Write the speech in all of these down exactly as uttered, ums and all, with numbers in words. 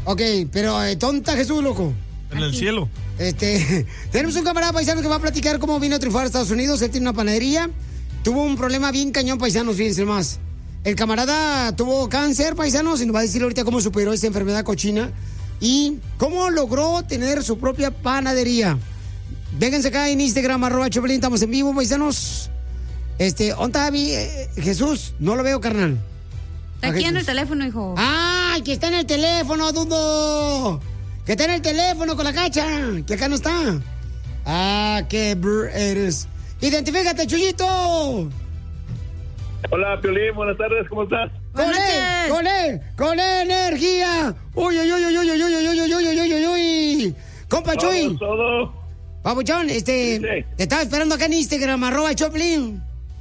Ok, pero eh, ¿dónde está Jesús, loco? En el cielo. Este, tenemos un camarada paisano que va a platicar cómo vino a triunfar a Estados Unidos. Él tiene una panadería. Tuvo un problema bien cañón, paisanos, fíjense más. El camarada tuvo cáncer, paisanos, y nos va a decir ahorita cómo superó esa enfermedad cochina y cómo logró tener su propia panadería. Vénganse acá en Instagram, arroba Choplin, estamos en vivo, paisanos. Este, ¿dónde está eh, Jesús? No lo veo, carnal. Está aquí en el teléfono, hijo. ¡Ay, que está en el teléfono, dudo! Que está en el teléfono con la cacha, que acá no está. Ah, qué brr eres. Identifícate, Chuyito. Hola, Piolín, buenas tardes, ¿cómo estás? ¡Con él! ¡Con él! ¡Con energía! ¡Uy, uy, uy, uy, uy, uy, uy, uy, uy, uy, uy, uy, uy! ¡Compa Chuy! Todo. Papuchón, este, Sí. te estaba esperando acá en Instagram, arroba Choplin.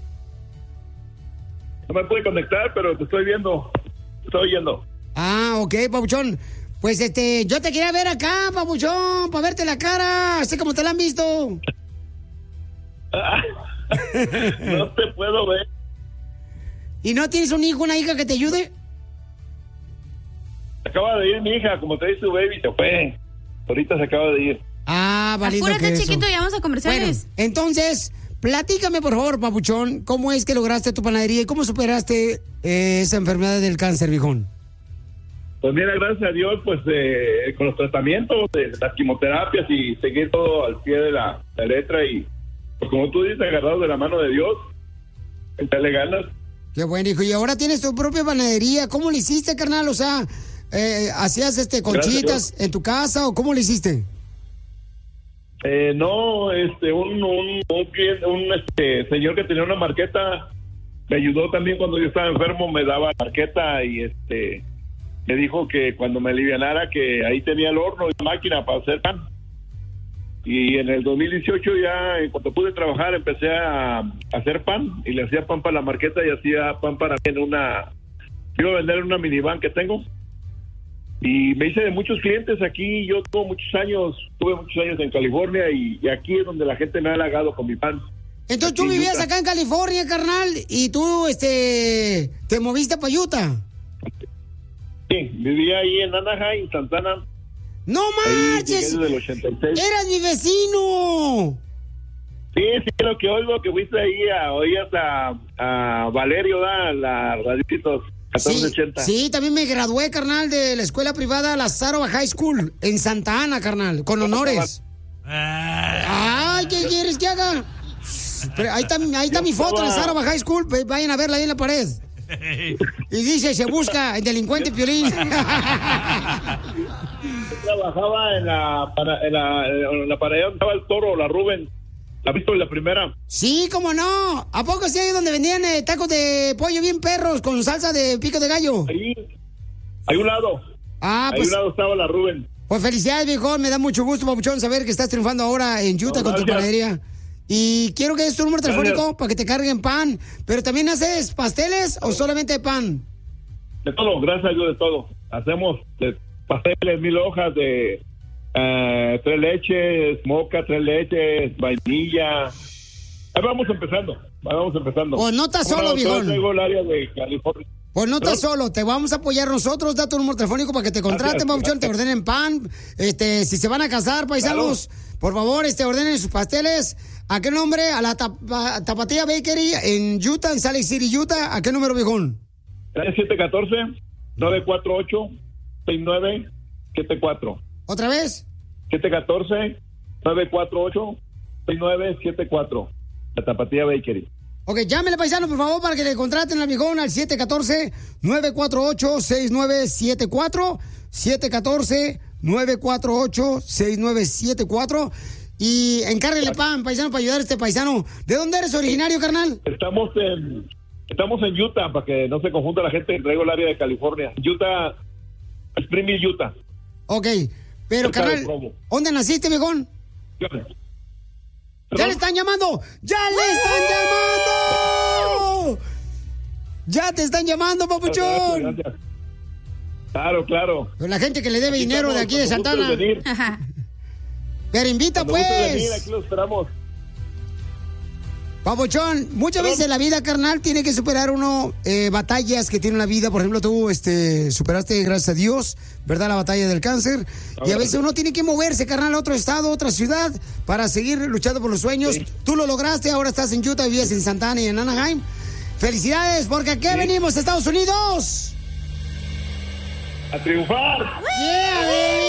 No me pude conectar, pero te estoy viendo, te estoy oyendo. Ah, ok, papuchón. Pues este, yo te quería ver acá, papuchón, para verte la cara, así como te la han visto. No te puedo ver. ¿Y no tienes un hijo, una hija que te ayude? Acaba de ir mi hija, como te dice su baby, se fue. Ahorita se acaba de ir. Ah, valiendo Apúrate, que eso. chiquito, ya vamos a comerciales. Bueno, entonces, platícame, por favor, papuchón, ¿cómo es que lograste tu panadería y cómo superaste eh, esa enfermedad del cáncer, viejón? Pues mira, gracias a Dios, pues eh, con los tratamientos, de las quimioterapias y seguir todo al pie de la, la letra y, pues como tú dices, agarrado de la mano de Dios, echarle ganas. Qué bueno, hijo. Y ahora tienes tu propia panadería. ¿Cómo le hiciste, carnal? O sea, eh, ¿hacías este conchitas en tu casa o cómo le hiciste? Eh, no, este, un, un, un, cliente- un, este, señor que tenía una marqueta me ayudó también cuando yo estaba enfermo, me daba marqueta y este me dijo que cuando me alivianara que ahí tenía el horno y la máquina para hacer pan. Y en el dos mil dieciocho ya, en cuanto pude trabajar, empecé a, a hacer pan y le hacía pan para la marqueta y hacía pan para mí en una... Iba a vender en una minivan que tengo. Y me hice de muchos clientes aquí. Yo tuve muchos años, tuve muchos años en California y, y aquí es donde la gente me ha halagado con mi pan. Entonces tú Aquí en vivías Utah. acá en California, carnal, y tú, este, te moviste para Utah. Sí, vivía ahí en Anaheim, Santana. ¡No Ahí llegué marches! desde el ochenta y seis. ¡Eras mi vecino! Sí, sí, lo que oigo que fuiste ahí a oías a, a Valerio, da la raditos catorce ochenta. Sí, sí, también me gradué, carnal, de la escuela privada Lazaro High School en Santa Ana, carnal, con honores. Ay, ¿qué quieres que haga? Pero ahí está, ahí está mi foto en Lazaro High School, ve- vayan a verla ahí en la pared. Y dice, se busca el delincuente Piolín. Trabajaba en la, para, en la, en la pared donde estaba el toro, la Rubén. ¿La has visto en la primera? Sí, cómo no. ¿A poco sí ahí donde vendían eh, tacos de pollo bien perros con salsa de pico de gallo? Ahí, hay un lado. Ah, Ahí pues, un lado estaba la Rubén. pues felicidades, viejo. Me da mucho gusto, papuchón, saber que estás triunfando ahora en Utah No, con tu gracias. panadería. Y quiero que des tu número Gracias. telefónico para que te carguen pan. ¿Pero también haces pasteles o solamente pan? De todo, gracias a Dios, de todo. Hacemos de pasteles, mil hojas de eh, tres leches, moca, tres leches, vainilla. Ahí vamos empezando, ahí vamos empezando. Pues no estás Bueno, solo, yo viejón. traigo el área de California. Pues no estás ¿Perdón? solo, te vamos a apoyar nosotros, da tu número telefónico para que te contraten, Gracias, papuchón, te ordenen pan, este, si se van a casar, paisanos, por favor, este, ordenen sus pasteles. ¿A qué nombre? A la Tapa- Tapatía Bakery en Utah, en Salt Lake City, Utah. ¿A qué número, viejón? siete uno cuatro, nueve cuatro ocho, seis nueve siete cuatro. ¿Otra vez? siete uno cuatro, nueve cuatro ocho, seis nueve siete cuatro. La Tapatía Bakery. Ok, llámele, paisano, por favor, para que le contraten al viejón al siete uno cuatro, nueve cuatro ocho, seis nueve siete cuatro. siete uno cuatro, nueve cuatro ocho, seis nueve siete cuatro. Y encárguele pan, paisano, para ayudar a este paisano. ¿De dónde eres originario, carnal? Estamos en estamos en Utah, para que no se confunda la gente, traigo el área de California. Utah, Springfield, Utah. Ok, pero, Cerca de carnal, Provo. ¿dónde naciste, viejón? ¡Ya le están llamando! ¡Ya le están llamando! ¡Ya te están llamando, papuchón! Gracias, gracias. Claro, claro. Pero la gente que le debe Aquí dinero de estamos, aquí de cuando Santana. gustes venir. Pero invita, Cuando gustes venir, pues. aquí lo esperamos. Papuchón, muchas veces en la vida, carnal, tiene que superar uno eh, batallas que tiene la vida. Por ejemplo, tú este, superaste, gracias a Dios, ¿verdad? La batalla del cáncer. Y a veces uno tiene que moverse, carnal, a otro estado, a otra ciudad, para seguir luchando por los sueños. Sí. Tú lo lograste, ahora estás en Utah, vives en Santana y en Anaheim. ¡Felicidades! Porque aquí sí. venimos, Estados Unidos. ¡A triunfar! ¡Yeah, baby!